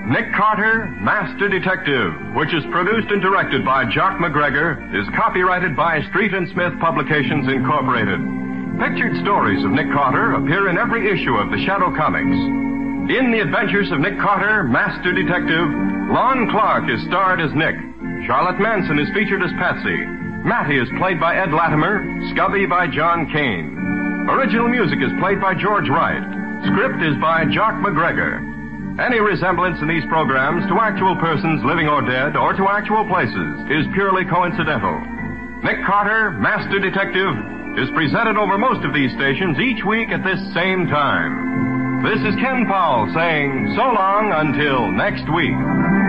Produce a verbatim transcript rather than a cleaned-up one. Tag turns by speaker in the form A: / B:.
A: Nick Carter, Master Detective, which is produced and directed by Jock McGregor, is copyrighted by Street and Smith Publications, Incorporated. Pictured stories of Nick Carter appear in every issue of the Shadow Comics. In The Adventures of Nick Carter, Master Detective, Lon Clark is starred as Nick. Charlotte Manson is featured as Patsy. Matty is played by Ed Latimer. Scubby by John Kane. Original music is played by George Wright. Script is by Jock McGregor. Any resemblance in these programs to actual persons living or dead or to actual places is purely coincidental. Nick Carter, Master Detective, is presented over most of these stations each week at this same time. This is Ken Powell saying so long until next week.